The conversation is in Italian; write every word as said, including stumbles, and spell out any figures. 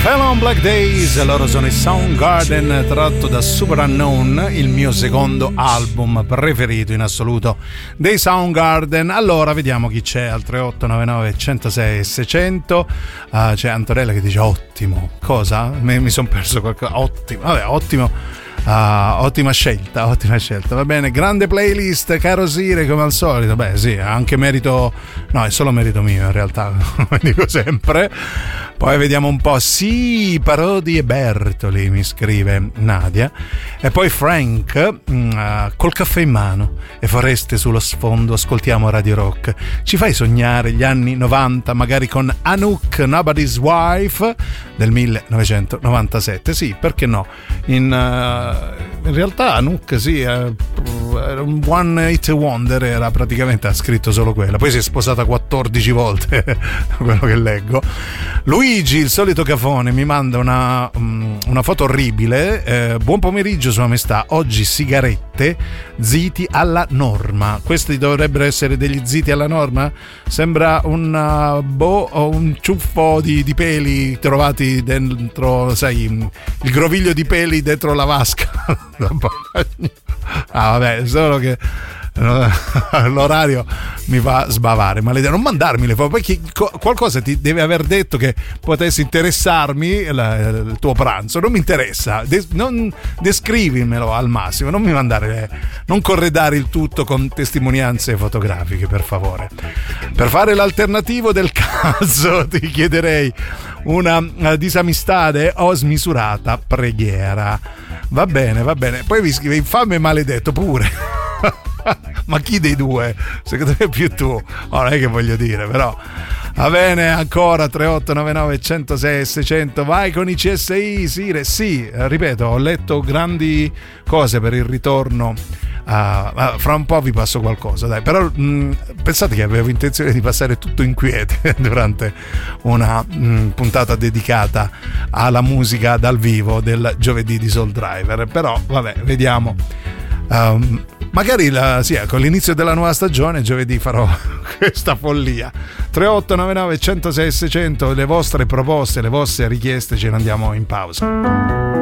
Hell on Black Days, loro sono i Soundgarden, tratto da Super Unknown, il mio secondo album preferito in assoluto dei Soundgarden. Allora vediamo chi c'è al tre otto nove nove uno zero sei seicento. Uh, c'è Antonella che dice ottimo. Cosa? Mi, mi sono perso qualcosa. Ottimo, vabbè, ottimo. Uh, ottima scelta, ottima scelta, va bene. Grande playlist, caro Sire, come al solito. Beh sì, anche merito, no, è solo merito mio in realtà, come dico sempre. Poi vediamo un po', sì, Parodi e Bertoli, mi scrive Nadia. E poi Frank, uh, col caffè in mano e foreste sullo sfondo, ascoltiamo Radio Rock. Ci fai sognare gli anni novanta, magari con Anouk, Nobody's Wife del millenovecentonovantasette. Sì, perché no? In, uh, in realtà Anouk, sì, uh, era un one hit wonder, era praticamente, ha scritto solo quella. Poi si è sposata quattordici volte, da quello che leggo. Luigi, il solito cafone, mi manda una, um, una foto orribile. Eh, buon pomeriggio, Sua Maestà. Oggi sigarette, ziti alla norma. Questi dovrebbero essere degli ziti alla norma? Sembra un uh, boh, un ciuffo di, di peli trovati dentro, sai, il groviglio di peli dentro la vasca. Ah, vabbè, solo che l'orario mi fa sbavare, maledetto. Non mandarmi le foto, poi chi, qualcosa ti deve aver detto che potesse interessarmi la, il tuo pranzo. Non mi interessa, De, non descrivimelo al massimo, non mi mandare, non corredare il tutto con testimonianze fotografiche, per favore. Per fare l'alternativo del caso ti chiederei una disamistade o smisurata preghiera. Va bene, va bene. Poi vi scrive infame e maledetto pure. Ma chi dei due? Secondo me più tu. Oh, non è che voglio dire, però va bene. Ancora tre otto nove nove uno zero sei seicento. Vai con i C S I, Sire. Sì, ripeto, ho letto grandi cose per il ritorno. Uh, fra un po' vi passo qualcosa, dai. Però mh, pensate che avevo intenzione di passare tutto inquiete durante una mh, puntata dedicata alla musica dal vivo del giovedì di Soul Driver. Però vabbè, vediamo. Um, magari la, sì, con l'inizio della nuova stagione giovedì farò questa follia. Tre otto nove nove uno zero sei seicento, le vostre proposte, le vostre richieste, ce ne andiamo in pausa.